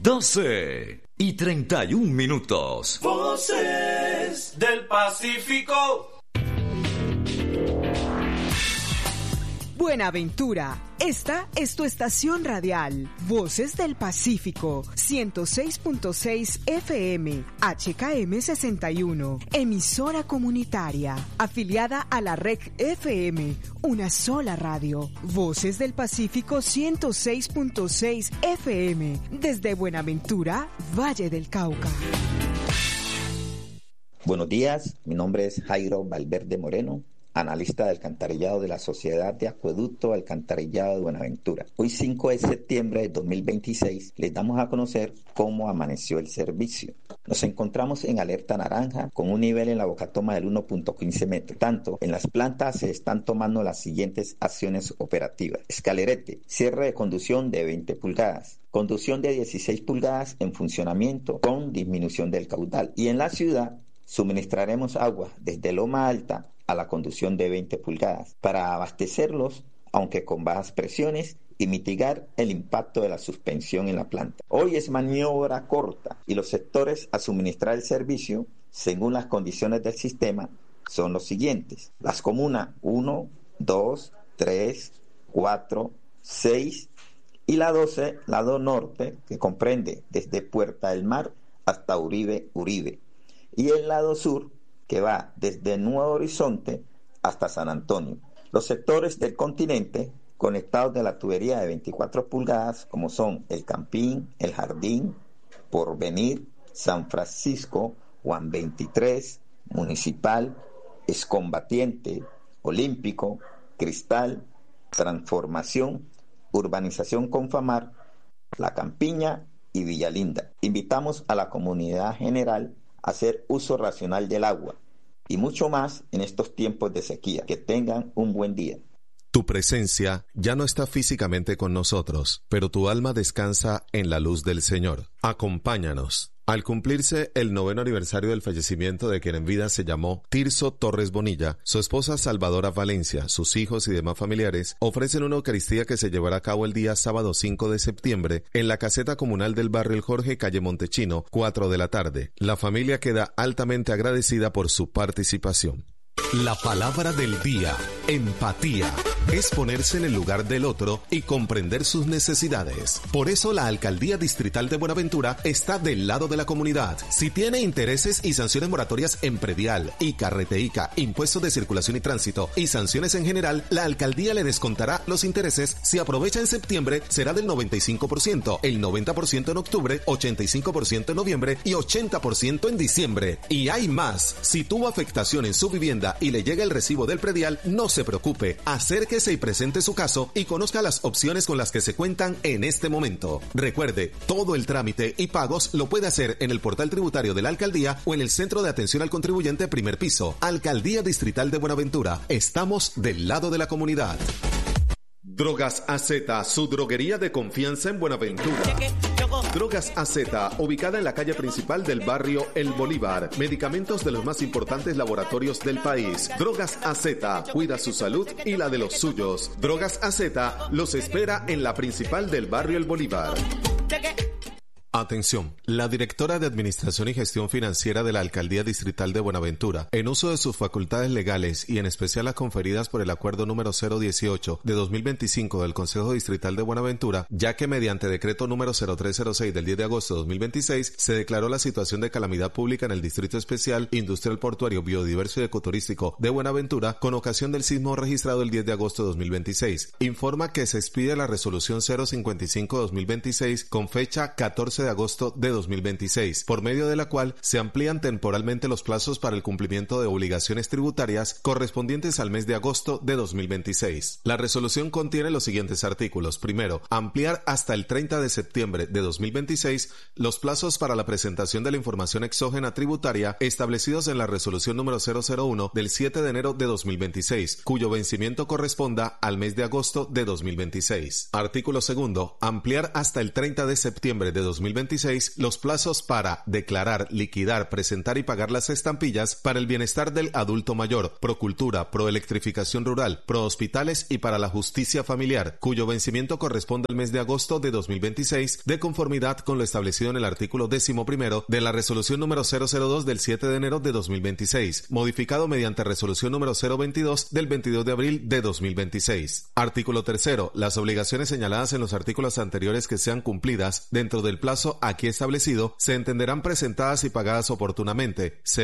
12:31. Voces del Pacífico. Buenaventura, esta es tu estación radial, Voces del Pacífico, 106.6 FM, HKM 61, emisora comunitaria, afiliada a la Red FM, una sola radio, Voces del Pacífico 106.6 FM, desde Buenaventura, Valle del Cauca. Buenos días, mi nombre es Jairo Valverde Moreno, analista de alcantarillado de la Sociedad de Acueducto Alcantarillado de Buenaventura. Hoy 5 de septiembre de 2026 les damos a conocer cómo amaneció el servicio. Nos encontramos en alerta naranja con un nivel en la bocatoma del 1.15 metros. Tanto en las plantas se están tomando las siguientes acciones operativas. Escalerete, cierre de conducción de 20 pulgadas. Conducción de 16 pulgadas en funcionamiento con disminución del caudal. Y en la ciudad suministraremos agua desde Loma Alta a la conducción de 20 pulgadas para abastecerlos, aunque con bajas presiones, y mitigar el impacto de la suspensión en la planta. Hoy es maniobra corta y los sectores a suministrar el servicio, según las condiciones del sistema, son los siguientes. Las comunas 1, 2, 3, 4, 6 y la 12, lado norte, que comprende desde Puerta del Mar hasta Uribe. Y el lado sur, que va desde Nuevo Horizonte hasta San Antonio. Los sectores del continente conectados de la tubería de 24 pulgadas, como son El Campín, El Jardín, Porvenir, San Francisco, Juan 23, Municipal, Excombatiente, Olímpico, Cristal, Transformación, Urbanización Confamar, La Campiña y Villalinda. Invitamos a la comunidad general hacer uso racional del agua y mucho más en estos tiempos de sequía. Que tengan un buen día. Tu presencia ya no está físicamente con nosotros, pero tu alma descansa en la luz del Señor. Acompáñanos. Al cumplirse el 9º aniversario del fallecimiento de quien en vida se llamó Tirso Torres Bonilla, su esposa Salvadora Valencia, sus hijos y demás familiares ofrecen una Eucaristía que se llevará a cabo el día sábado 5 de septiembre en la caseta comunal del barrio El Jorge, calle Montechino, 4 de la tarde. La familia queda altamente agradecida por su participación. La palabra del día, empatía, es ponerse en el lugar del otro y comprender sus necesidades. Por eso la Alcaldía Distrital de Buenaventura está del lado de la comunidad. Si tiene intereses y sanciones moratorias en predial, ICA, Reteica, impuestos de circulación y tránsito y sanciones en general, la Alcaldía le descontará los intereses. Si aprovecha en septiembre, será del 95%, el 90% en octubre, 85% en noviembre y 80% en diciembre. Y hay más. Si tuvo afectación en su vivienda y le llega el recibo del predial, no se preocupe, acérquese y presente su caso y conozca las opciones con las que se cuentan en este momento. Recuerde, todo el trámite y pagos lo puede hacer en el portal tributario de la Alcaldía o en el Centro de Atención al Contribuyente primer piso. Alcaldía Distrital de Buenaventura, estamos del lado de la comunidad. Drogas AZ, su droguería de confianza en Buenaventura. Drogas AZ, ubicada en la calle principal del barrio El Bolívar. Medicamentos de los más importantes laboratorios del país. Drogas AZ, cuida su salud y la de los suyos. Drogas AZ los espera en la principal del barrio El Bolívar. Atención, la directora de Administración y Gestión Financiera de la Alcaldía Distrital de Buenaventura, en uso de sus facultades legales y en especial las conferidas por el Acuerdo número 018 de 2025 del Consejo Distrital de Buenaventura, ya que mediante decreto número 0306 del 10 de agosto de 2026 se declaró la situación de calamidad pública en el Distrito Especial Industrial Portuario Biodiverso y Ecoturístico de Buenaventura con ocasión del sismo registrado el 10 de agosto de 2026. Informa que se expide la resolución 055 de 2026 con fecha 14 de agosto de 2026, por medio de la cual se amplían temporalmente los plazos para el cumplimiento de obligaciones tributarias correspondientes al mes de agosto de 2026. La resolución contiene los siguientes artículos. Primero, ampliar hasta el 30 de septiembre de 2026 los plazos para la presentación de la información exógena tributaria establecidos en la resolución número 001 del 7 de enero de 2026, cuyo vencimiento corresponda al mes de agosto de 2026. Artículo segundo, ampliar hasta el 30 de septiembre de 2026 2026 los plazos para declarar, liquidar, presentar y pagar las estampillas para el bienestar del adulto mayor, Procultura, Proelectrificación Rural, Prohospitales y para la Justicia Familiar, cuyo vencimiento corresponde al mes de agosto de 2026, de conformidad con lo establecido en el artículo 11º de la Resolución número 002 del 7 de enero de 2026, modificado mediante Resolución número 022 del 22 de abril de 2026. Artículo 3. Las obligaciones señaladas en los artículos anteriores que sean cumplidas dentro del plazo aquí establecido se entenderán presentadas y pagadas oportunamente.